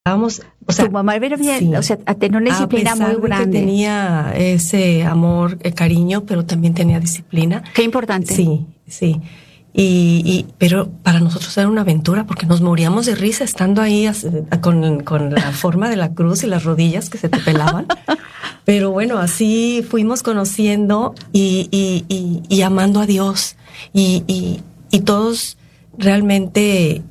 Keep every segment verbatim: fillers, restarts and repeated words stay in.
Vamos, o sea, tu mamá era bien, sí, o sea, tenía una disciplina a pesar muy de grande. Que tenía ese amor, eh, cariño, pero también tenía disciplina. Qué importante. Sí, sí. Y, y pero para nosotros era una aventura porque nos moríamos de risa estando ahí con, con la forma de la cruz y las rodillas que se te pelaban. Pero bueno, así fuimos conociendo y, y, y, y amando a Dios. Y, y, y todos realmente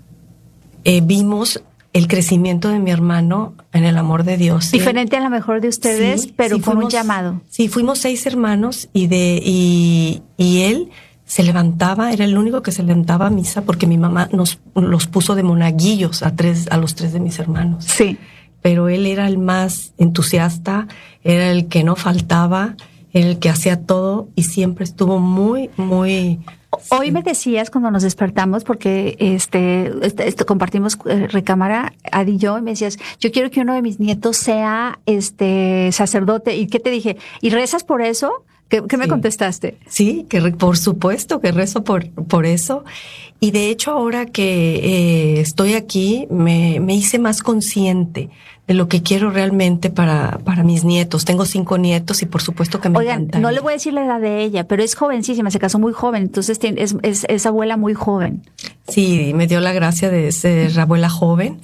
eh, vimos el crecimiento de mi hermano en el amor de Dios. Diferente a lo mejor de ustedes, sí, pero sí, con fuimos, un llamado. Sí, fuimos seis hermanos y de y, y él se levantaba, era el único que se levantaba a misa porque mi mamá nos los puso de monaguillos a tres a los tres de mis hermanos. Sí. Pero él era el más entusiasta, era el que no faltaba, el que hacía todo y siempre estuvo muy, muy... Hoy sí. Me decías cuando nos despertamos, porque este, este, este compartimos eh, recámara, Adi y yo, y me decías, yo quiero que uno de mis nietos sea este sacerdote. ¿Y qué te dije? ¿Y rezas por eso? ¿Qué, qué sí. me contestaste? Sí, que re, por supuesto que rezo por, por eso. Y de hecho ahora que eh, estoy aquí, me, me hice más consciente de lo que quiero realmente para, para mis nietos. Tengo cinco nietos y por supuesto que me Oigan, encantaría. No le voy a decir la edad de ella, pero es jovencísima, se casó muy joven, entonces tiene, es, es, es abuela muy joven. Sí, me dio la gracia de ser abuela joven.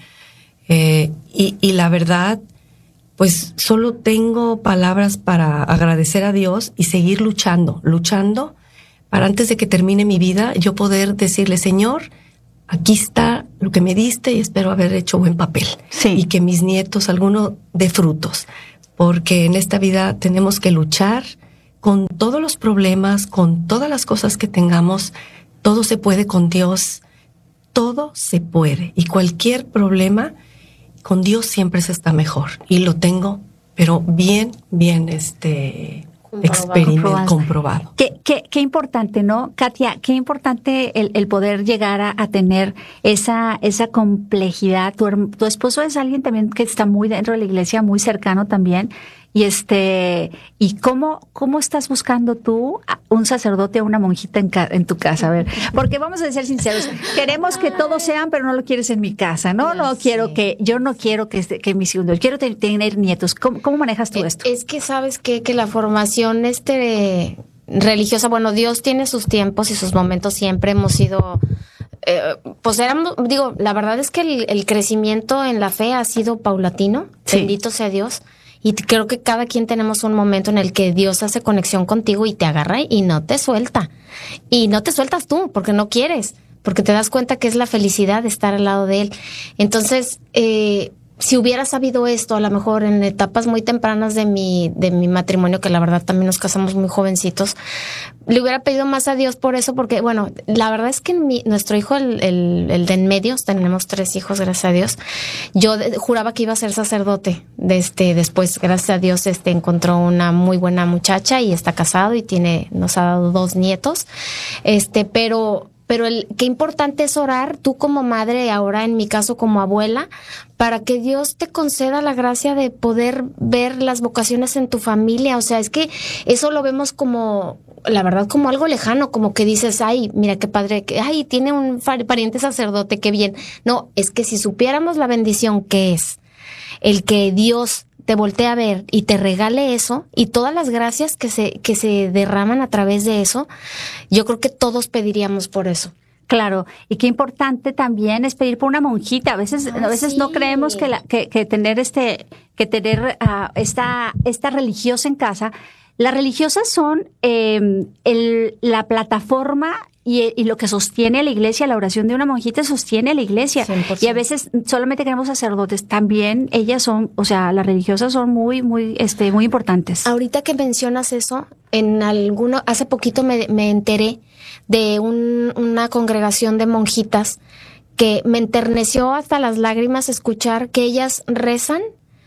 Eh, y, y la verdad, pues solo tengo palabras para agradecer a Dios y seguir luchando, luchando para antes de que termine mi vida, yo poder decirle, Señor, aquí está lo que me diste y espero haber hecho buen papel. Sí. Y que mis nietos, alguno dé frutos. Porque en esta vida tenemos que luchar con todos los problemas, con todas las cosas que tengamos. Todo se puede con Dios. Todo se puede. Y cualquier problema, con Dios siempre se está mejor. Y lo tengo, pero bien, bien, este... Experimento comprobado. Qué, qué, qué importante, ¿no, Katia? Qué importante el, el poder llegar a, a tener esa esa complejidad. Tu, tu esposo es alguien también que está muy dentro de la iglesia, muy cercano también. Y este, ¿y cómo cómo estás buscando tú un sacerdote o una monjita en, ca, en tu casa? A ver, porque vamos a ser sinceros, queremos que todos sean, pero no lo quieres en mi casa, ¿no? No sí. quiero que, yo no quiero que, que mis hijos, quiero te, tener nietos. ¿Cómo, cómo manejas tú esto? Es que sabes que, que la formación este religiosa, bueno, Dios tiene sus tiempos y sus momentos, siempre hemos sido... Eh, pues éramos, digo, la verdad es que el, el crecimiento en la fe ha sido paulatino, sí. Bendito sea Dios. Y creo que cada quien tenemos un momento en el que Dios hace conexión contigo y te agarra y no te suelta. Y no te sueltas tú porque no quieres, porque te das cuenta que es la felicidad de estar al lado de Él. Entonces, eh, si hubiera sabido esto, a lo mejor en etapas muy tempranas de mi, de mi matrimonio, que la verdad también nos casamos muy jovencitos, le hubiera pedido más a Dios por eso, porque bueno, la verdad es que mi, nuestro hijo, el, el, el de en medio, tenemos tres hijos, gracias a Dios, yo de, juraba que iba a ser sacerdote, de este, después, gracias a Dios, este, encontró una muy buena muchacha y está casado y tiene, nos ha dado dos nietos, este, pero... Pero el, qué importante es orar, tú como madre, ahora en mi caso como abuela, para que Dios te conceda la gracia de poder ver las vocaciones en tu familia. O sea, es que eso lo vemos como, la verdad, como algo lejano, como que dices, ay, mira qué padre, que, ay, tiene un pariente sacerdote, qué bien. No, es que si supiéramos la bendición que es el que Dios te voltea a ver y te regale eso y todas las gracias que se que se derraman a través de eso, yo creo que todos pediríamos por eso. Claro, y qué importante también es pedir por una monjita. A veces, ah, a veces sí. no creemos que la que, que tener este que tener uh, esta esta religiosa en casa. Las religiosas son eh, el, la plataforma y, y lo que sostiene a la iglesia. La oración de una monjita sostiene a la iglesia. cien por ciento. Y a veces solamente queremos sacerdotes. También ellas son, o sea, las religiosas son muy, muy, este, muy importantes. Ahorita que mencionas eso, en alguno, hace poquito me, me enteré de un, una congregación de monjitas que me enterneció hasta las lágrimas escuchar que ellas rezan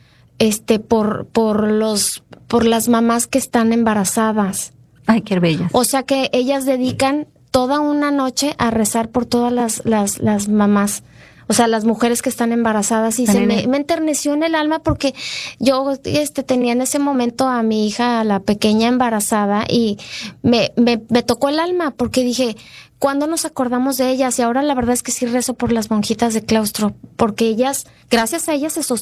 este por por los por las mamás que están embarazadas. Ay, qué bellas. O sea que ellas dedican toda una noche a rezar por todas las las las mamás. O sea, las mujeres que están embarazadas y se me, me enterneció en el alma porque yo este tenía en ese momento a mi hija, a la pequeña embarazada y me, me, me tocó el alma porque dije, ¿cuándo nos acordamos de ellas? Y ahora la verdad es que sí rezo por las monjitas de claustro, porque ellas, gracias a ellas se